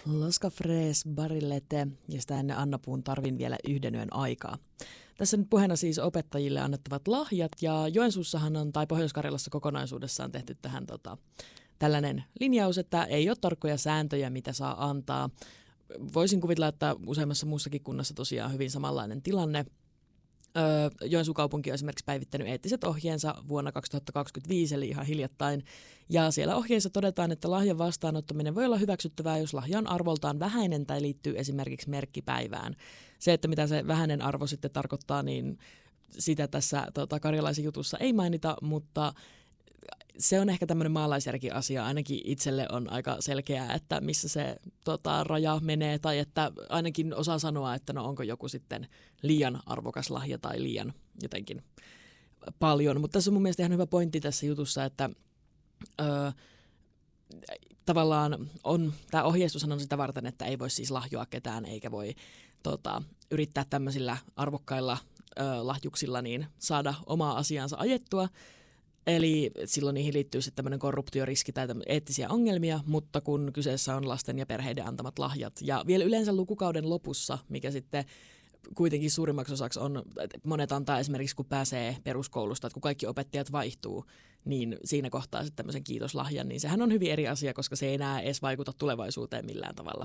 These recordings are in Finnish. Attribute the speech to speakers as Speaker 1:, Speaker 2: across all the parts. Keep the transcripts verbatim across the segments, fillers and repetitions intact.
Speaker 1: Los Cafres Barillete ja sitä ennen Anna Puun Tarvin vielä yhden yön aikaa. Tässä nyt puheena siis opettajille annettavat lahjat ja Joensuussahan on, tai Pohjois-Karjalassa kokonaisuudessaan tehty tähän tota, tällainen linjaus, että ei ole tarkkoja sääntöjä, mitä saa antaa. Voisin kuvitella, että useammassa muussakin kunnassa tosiaan hyvin samanlainen tilanne. Öö, Joensuun kaupunki on esimerkiksi päivittänyt eettiset ohjeensa vuonna kaksituhattakaksikymmentäviisi, eli ihan hiljattain. Ja siellä ohjeissa todetaan, että lahjan vastaanottaminen voi olla hyväksyttävää, jos lahja on arvoltaan vähäinen tai liittyy esimerkiksi merkkipäivään. Se, että mitä se vähäinen arvo sitten tarkoittaa, niin sitä tässä tota, karjalaisen jutussa ei mainita, mutta se on ehkä tämmöinen maalaisjärki asia, ainakin itselle on aika selkeää, että missä se tota, raja menee, tai että ainakin osaa sanoa, että no onko joku sitten liian arvokas lahja tai liian jotenkin paljon. Mutta tässä on mun mielestä ihan hyvä pointti tässä jutussa, että ö, tavallaan on, tämä ohjeistushan on sitä varten, että ei voi siis lahjoa ketään, eikä voi tota, yrittää tämmöisillä arvokkailla ö, lahjuksilla niin saada omaa asiansa ajettua. Eli silloin niihin liittyy sitten tämmöinen korruptioriski tai eettisiä ongelmia, mutta kun kyseessä on lasten ja perheiden antamat lahjat. Ja vielä yleensä lukukauden lopussa, mikä sitten kuitenkin suurimmaksi osaksi on, monet antaa esimerkiksi kun pääsee peruskoulusta, että kun kaikki opettajat vaihtuu, niin siinä kohtaa sitten tämmöisen kiitoslahjan, niin sehän on hyvin eri asia, koska se ei enää edes vaikuta tulevaisuuteen millään tavalla.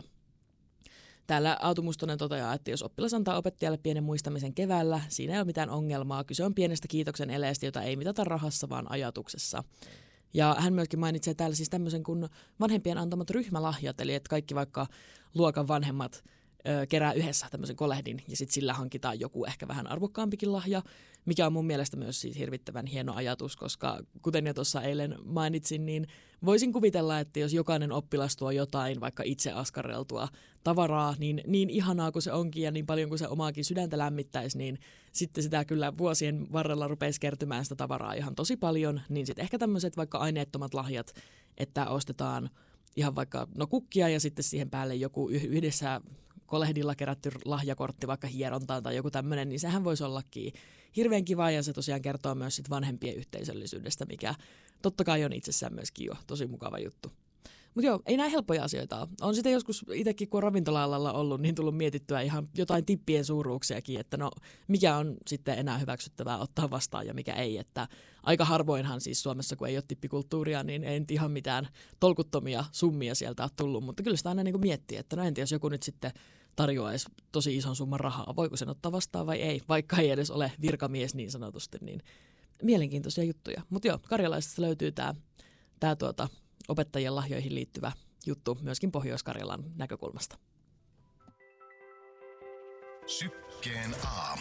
Speaker 1: Täällä Aatu Mustonen toteaa, että jos oppilas antaa opettajalle pienen muistamisen keväällä, siinä ei ole mitään ongelmaa. Kyse on pienestä kiitoksen eleestä, jota ei mitata rahassa, vaan ajatuksessa. Ja hän myöskin mainitsee täällä siis tämmöisen kuin vanhempien antamat ryhmälahjat, eli että kaikki vaikka luokan vanhemmat ö, kerää yhdessä tämmöisen kolehdin, ja sitten sillä hankitaan joku ehkä vähän arvokkaampikin lahja, mikä on mun mielestä myös siis hirvittävän hieno ajatus, koska kuten jo tuossa eilen mainitsin, niin voisin kuvitella, että jos jokainen oppilas tuo jotain, vaikka itse askarreltua tavaraa, niin niin ihanaa kuin se onkin ja niin paljon kuin se omaakin sydäntä lämmittäisi, niin sitten sitä kyllä vuosien varrella rupeisi kertymään sitä tavaraa ihan tosi paljon, niin sitten ehkä tämmöiset vaikka aineettomat lahjat, että ostetaan ihan vaikka no kukkia ja sitten siihen päälle joku yhdessä kolehdilla kerätty lahjakortti vaikka hierontaan tai joku tämmöinen, niin sehän voisi ollakin hirveän kiva ja se tosiaan kertoo myös sit vanhempien yhteisöllisyydestä, mikä totta kai on itsessään myöskin jo tosi mukava juttu. Mutta joo, ei näin helppoja asioita ole. On sitten joskus itsekin, kun on ravintola-alalla ollut, niin tullut mietittyä ihan jotain tippien suuruuksiakin, että no mikä on sitten enää hyväksyttävää ottaa vastaan ja mikä ei. Että aika harvoinhan siis Suomessa, kun ei ole tippikulttuuria, niin ei nyt ihan mitään tolkuttomia summia sieltä ole tullut. Mutta kyllä sitä aina niin kuin miettii, että no en tiedä, jos joku nyt sitten tarjoaisi tosi ison summan rahaa, voiko sen ottaa vastaan vai ei, vaikka ei edes ole virkamies niin sanotusti, niin mielenkiintoisia juttuja. Mutta joo, karjalaisesta löytyy tämä tää tuota, opettajien lahjoihin liittyvä juttu myöskin Pohjois-Karjalan näkökulmasta.
Speaker 2: Sykkeen aamu.